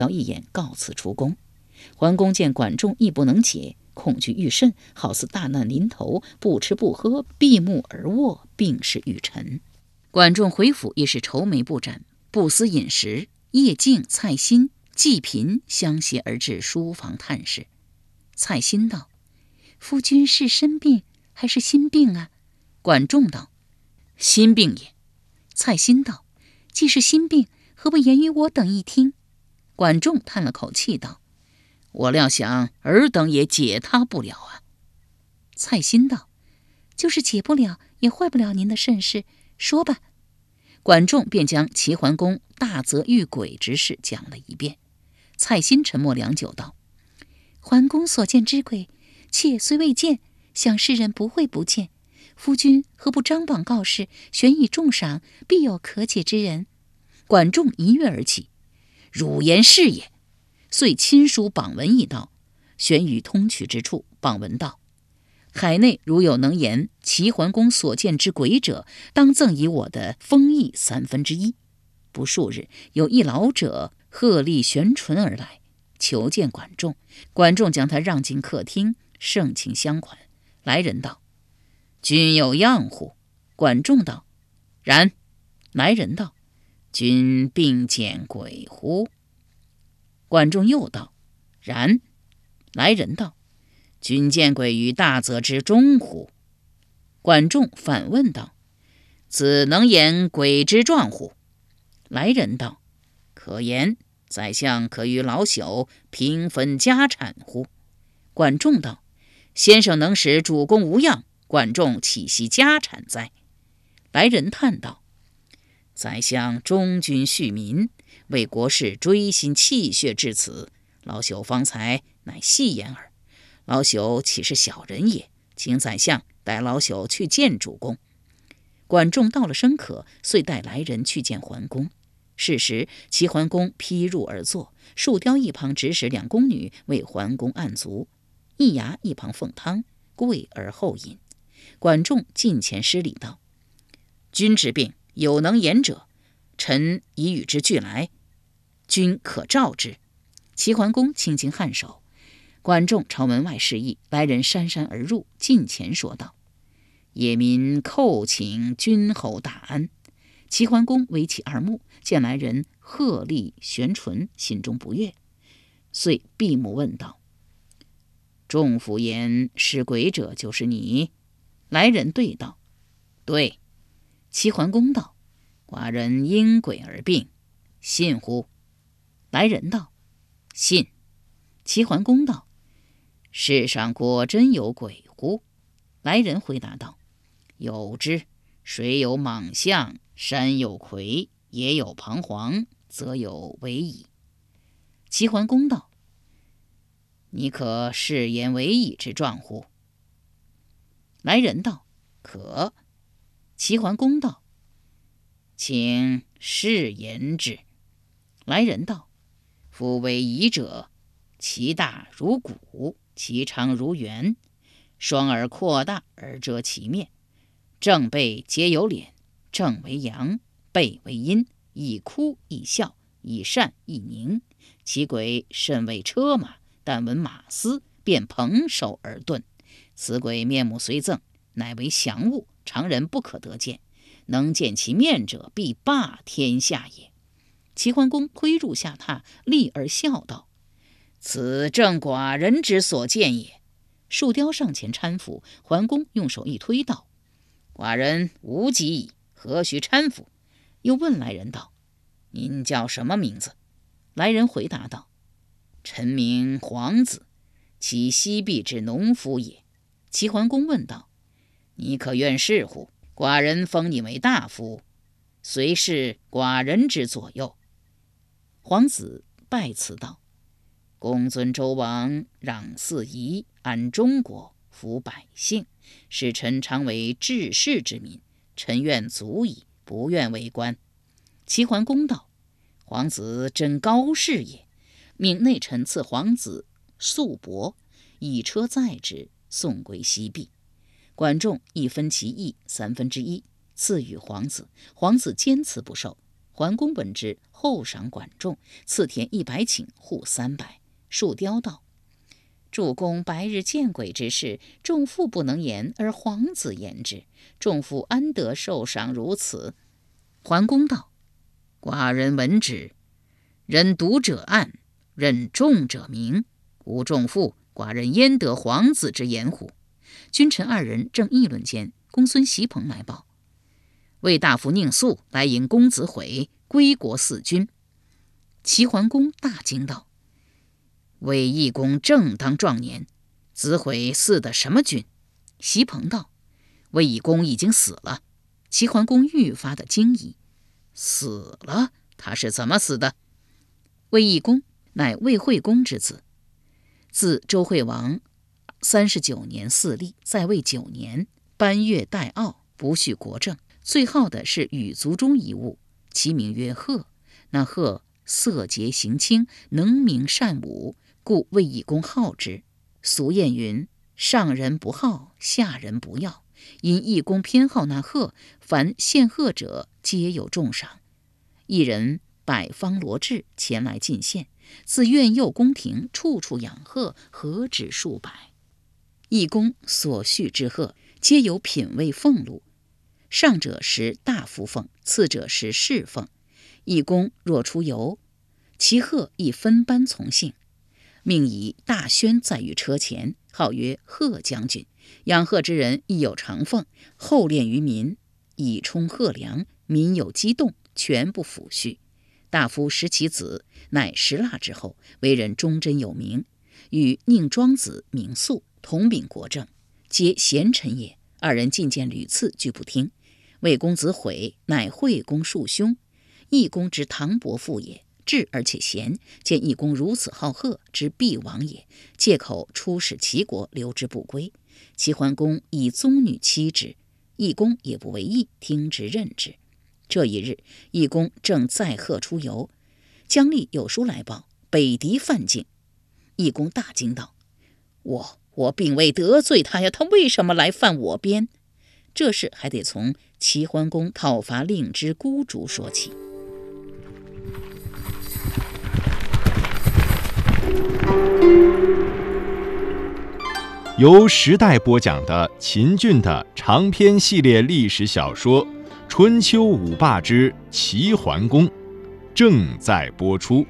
一眼，告辞出宫。桓公见管仲亦不能解，恐惧愈甚，好似大难临头，不吃不喝，闭目而卧，病逝于尘。管仲回府亦是愁眉不展，不思饮食。叶敬、蔡新、季平相携而至书房探视。蔡新道：“夫君是身病还是心病啊？”管仲道：“心病也。”蔡新道：“既是心病，何不言于我等一听？”管仲叹了口气道：“我料想尔等也解他不了啊。”蔡新道：“就是解不了，也坏不了您的甚事，说吧。”管仲便将齐桓公大则遇鬼之事讲了一遍。蔡新沉默良久道：“桓公所见之鬼，妾虽未见，想世人不会不见。夫君何不张榜告示，悬以重赏，必有可解之人。”管仲一跃而起：“汝言是也！”遂亲书榜文一道，悬于通衢之处。榜文道：“海内如有能言齐桓公所见之鬼者，当赠以我的封邑1/3。”不数日，有一老者鹤立悬唇而来，求见管仲。管仲将他让进客厅，盛情相款。来人道：“君有恙乎？”管仲道：“然。”来人道：“君并见鬼乎？”管仲又道：“然。”来人道：“君见鬼于大泽之中乎？”管仲反问道：“子能言鬼之状乎？”来人道：“可言。宰相可与老朽平分家产乎？”管仲道：“先生能使主公无恙，管仲岂惜家产哉？”来人叹道：“宰相忠君恤民，为国事锥心泣血至此，老朽方才乃戏言耳。老朽岂是小人也？请宰相带老朽去见主公。”管仲道了声可，遂带来人去见桓公。是时，齐桓公披褥而坐，树雕一旁指使两宫女为桓公按足，易牙一旁奉汤，跪而后饮。管仲近前施礼道：“君之病，有能言者，臣已与之俱来，君可召之。”齐桓公轻轻颔首。管仲朝门外示意，来人姗姗而入，近前说道：“野民叩请君侯大安。”齐桓公微起二目，见来人鹤立悬唇，心中不悦，遂闭目问道：“仲甫言是鬼者就是你？”来人对道：“对。”齐桓公道：“寡人因鬼而病，信乎？”来人道：“信。”齐桓公道：“世上果真有鬼乎？”来人回答道：“有之。水有蟒象，山有魁，野有彷徨，则有为矣。”齐桓公道：“你可示言为矣之状乎？”来人道：“可。”齐桓公道：“请示言之。”来人道：“夫为夷者，其大如鼓，其长如圆，双耳扩大而遮其面，正背皆有脸，正为阳，背为阴，以哭以笑，以善以宁。其鬼甚为车马，但闻马嘶，便蓬首而遁。此鬼面目虽狰，乃为祥物，常人不可得见。能见其面者，必霸天下也。”齐桓公推入下榻，立而笑道：“此正寡人之所见也。”树雕上前搀扶，桓公用手一推道：“寡人无疾矣，何须搀扶？”又问来人道：“您叫什么名字？”来人回答道：“臣名黄子，其西壁之农夫也。”齐桓公问道：“你可愿事乎？寡人封你为大夫，随侍寡人之左右。”黄子拜辞道：“公尊周王，攘四夷，安中国，抚百姓，使臣常为治世之民，臣愿足矣，不愿为官。”齐桓公道：“黄子真高士也。”命内臣赐黄子素帛，以车载之，送归西壁。管仲亦分其邑1/3，赐与黄子。黄子坚辞不受。 桓公闻之，厚赏管仲，赐田100顷，户300。树雕道：主公白日见鬼之事，仲父不能言，而皇子言之，仲父安得受赏如此？桓公道：寡人闻之，任独者暗，任众者明。吾仲父，寡人焉得皇子之言乎？君臣2人正议论间，公孙袭彭来报，魏大夫宁肃来迎公子毁，归国嗣君。齐桓公大惊道：魏懿公正当壮年，子毁嗣的什么君？袭彭道：魏懿公已经死了。齐桓公愈发的惊疑：死了？他是怎么死的？魏懿公乃魏惠公之子，自周惠王39年嗣立，在位9年，班越代傲，不恤国政，最好的是羽族中一物，其名曰贺。那贺色洁行清，能明善武，故魏懿公好之。俗谚云：上人不好，下人不要。因懿公偏好那贺，凡献贺者皆有重赏。一人百方罗致前来进献，自苑右宫廷处处养贺，何止数百。懿公所恤之贺，皆有品位俸禄，上者食大夫俸，次者食士俸。懿公若出游，其贺亦分班从幸，命以大轩载于车前，号曰贺将军。养贺之人亦有长俸，厚敛于民，以充贺粮，民有激动，全不抚恤。大夫食其子，乃食腊之后，为人忠贞有名，与宁庄子名肃同秉国政，皆贤臣也。2人进谏屡次，俱不听。魏公子毁乃惠公庶兄，懿公之堂伯父也，智而且贤，见懿公如此好贺，知必亡也，借口出使齐国，留之不归。齐桓公以宗女妻之，懿公也不为意，听之任之。这一日，懿公正载贺出游，姜吏有书来报，北狄犯境。懿公大惊道：我并未得罪他呀，他为什么来犯我边？这事还得从齐桓公讨伐令之孤竹说起。 由时代播讲的秦俊的长篇系列历史小说《春秋五霸之齐桓公》正在播出。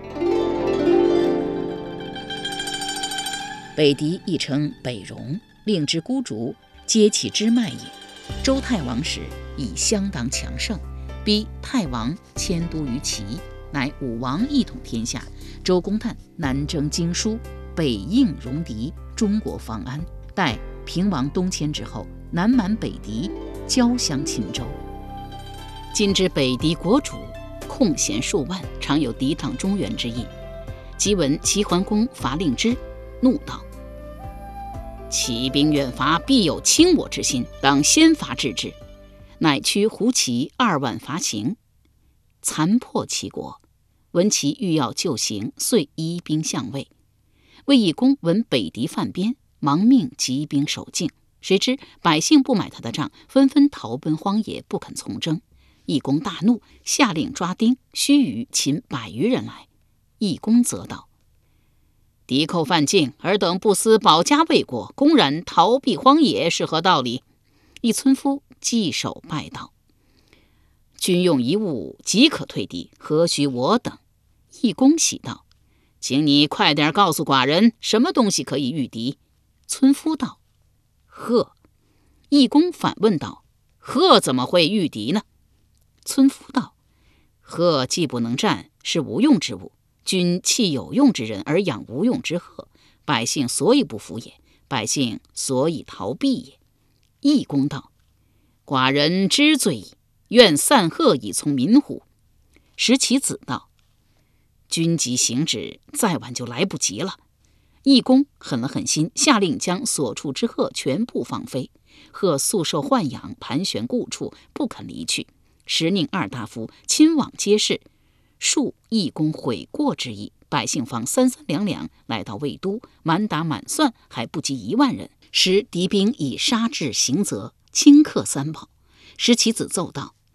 北狄亦称北戎，令之孤竹，皆其支脉也。周太王时已相当强盛，逼太王迁都于齐，乃武王一统天下。周公旦南征荆舒，北应戎狄，中国方安。待平王东迁之后，南蛮北狄，交相侵周。今之北狄国主，空闲数万，常有抵挡中原之意。即闻齐桓公伐令之，怒道：齐兵远伐，必有侵我之心，当先伐制之。乃驱胡骑2万伐秦，残破齐国。闻其欲要救行，遂移兵向魏。魏懿公闻北狄犯边，忙命集兵守境。谁知百姓不买他的账，纷纷逃奔荒野，不肯从征。懿公大怒，下令抓丁，须臾擒100余人来。懿公责道：敌寇犯境，尔等不思保家卫国，公然逃避荒野，是何道理？一村夫稽首拜道：君用一物，即可退敌，何须我等？懿公喜道：请你快点告诉寡人，什么东西可以御敌？村夫道：鹤。懿公反问道：鹤怎么会御敌呢？村夫道：鹤既不能战，是无用之物，君弃有用之人而养无用之鹤，百姓所以不服也，百姓所以逃避也。懿公道：寡人知罪矣，愿散鹤以从民乎？时其子道：君即行止，再晚就来不及了。懿公狠了狠心，下令将所处之鹤全部放飞。鹤素受豢养，盘旋故处，不肯离去。时宁2大夫亲往揭示，述懿公悔过之意。百姓方3、3两两来到魏都，满打满算还不及1万人。时敌兵以杀至刑责，顷刻3宝。时其子奏道：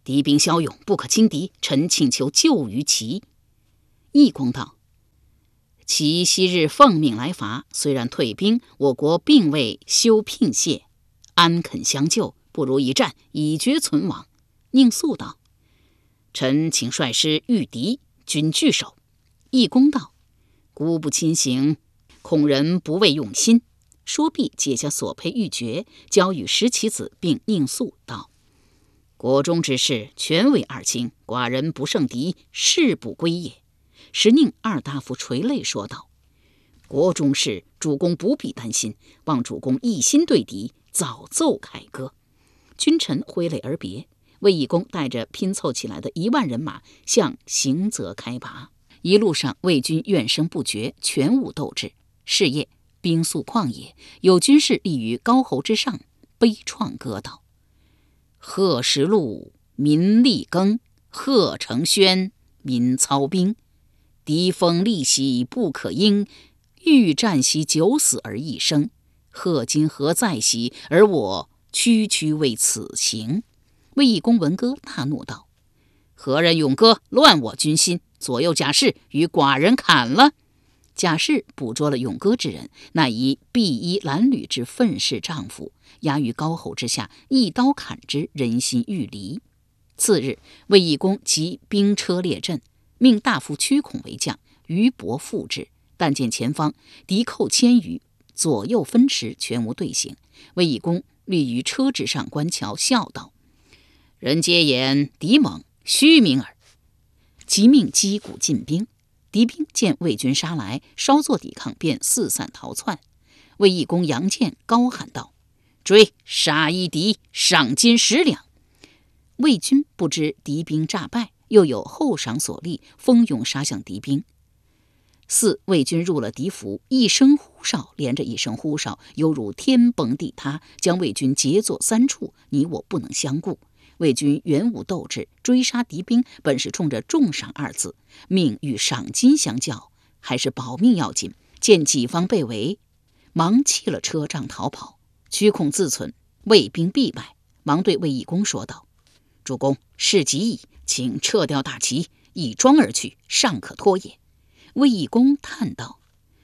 敌兵骁勇，不可轻敌，臣请求救于齐。义公道：齐昔日奉命来伐，虽然退兵，我国并未休聘谢，安肯相救？不如一战，以绝存亡。宁肃道：臣请率师御敌，均据守。义公道：孤不亲行，恐人不为用心。说毕，解下所佩玉珏，交与石棋子，并宁肃道：国中之事，全为二卿，寡人不胜敌，誓不归也。石宁二大夫垂泪说道：国中事，主公不必担心，望主公一心对敌，早奏凯歌。君臣挥泪而别。卫懿公带着拼凑起来的1万人马向行泽开拔。一路上，魏军怨声不绝，全无斗志。是夜，兵宿旷野，有军士立于高侯之上，悲怆歌道：贺时路，民力耕；贺成轩，民操兵。敌锋利兮不可应，欲战兮九死而一生。贺今何在兮？而我区区为此行。卫懿公闻歌，大怒道：何人咏歌，乱我军心？左右甲士与寡人砍了。甲士捕捉了咏歌之人，乃以碧衣褴褛之愤世丈夫，压于高侯之下，一刀砍之，人心欲离。次日，卫懿公即兵车列阵，命大夫屈孔为将，于伯副之。但见前方敌寇千余，左右分驰，全无队形。卫懿公立于车之上观瞧，笑道：人皆言敌猛，虚名耳。即命击鼓进兵。敌兵见魏军杀来，稍作抵抗，便四散逃窜。卫懿公扬剑高喊道：追，杀一敌，赏金10两。魏军不知敌兵诈败，又有后赏所立，蜂拥杀向敌兵。魏军入了敌府，一声呼哨连着一声呼哨，犹如天崩地塌，将魏军截作3处，你我不能相顾。魏军原无斗志，追杀敌兵本是冲着重赏2字，命与赏金相较，还是保命要紧。见己方被围，忙弃了车仗逃跑。屈孔自忖魏兵必败，忙对卫懿公说道：主公，事急矣，请撤掉大旗，一庄而去，尚可脱也。卫懿公叹道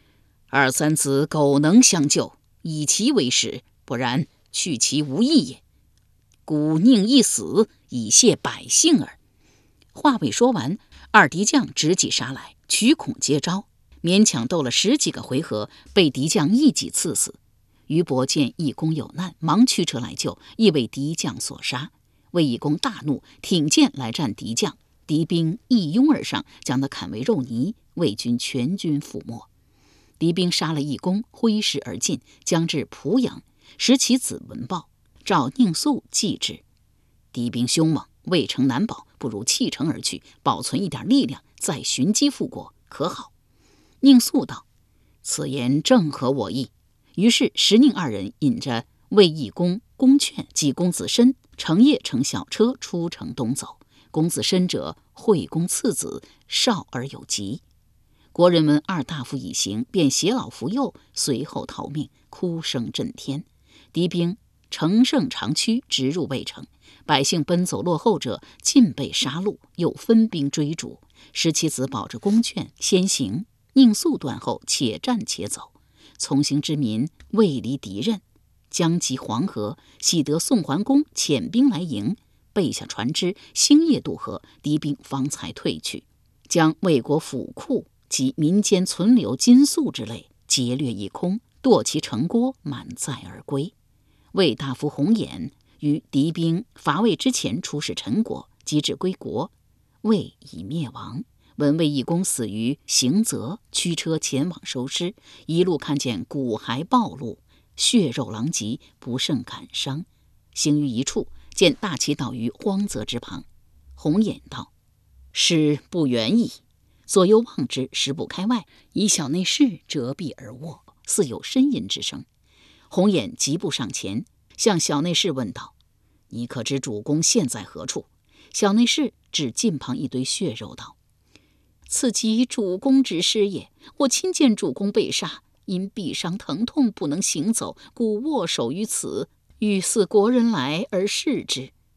：2、3子苟能相救，以其为食，不然去其无益也。故宁一死，以谢百姓耳。话未说完，2敌将直戟杀来，屈孔接招，勉强斗了10几个回合，被敌将一戟刺死。于伯见懿公有难，忙驱车来救，亦为敌将所杀。卫懿公大怒，挺剑来战敌将，敌兵一拥而上，将他砍为肉泥，魏军全军覆没。敌兵杀了懿公，挥师而进，将至濮阳。石其子闻报，召宁肃继之。敌兵凶猛，魏城难保，不如弃城而去，保存一点力量，再寻机复国，可好？宁肃道：此言正合我意。于是石宁2人引着卫懿公、公劝及公子申，乘夜乘小车出城东走。公子申者，惠公次子，少而有疾。国人闻2大夫已行，便携老扶幼，随后逃命，哭声震天。敌兵乘胜长驱，直入魏城。百姓奔走落后者，尽被杀戮，又分兵追逐。石其子保着公劝先行，宁肃断后，且战且走。从行之民未离敌人，将及黄河，喜得宋桓公遣兵来迎，备下船只，星夜渡河，敌兵方才退去，将魏国府库及民间存留金粟之类劫掠一空，堕其城郭，满载而归。魏大夫洪衍于敌兵伐魏之前出使陈国，及至归国，魏已灭亡。闻卫懿公死于行泽，驱车前往收尸，一路看见骨骸暴露，血肉狼藉，不胜感伤。行于一处，见大旗倒于荒泽之旁。洪衍道：尸不远矣。左右望之，实不开外，以小内侍折臂而卧，似有呻吟之声。洪衍疾步上前，向小内侍问道：你可知主公现在何处？小内侍指近旁一堆血肉道：此即主公之尸也，我亲见主公被杀，因臂伤疼痛不能行走，故卧守于此，欲似国人来而视之。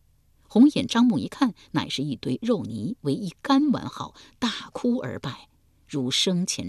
红眼张目一看，乃是一堆肉泥，为一干完好，大哭而拜，如生前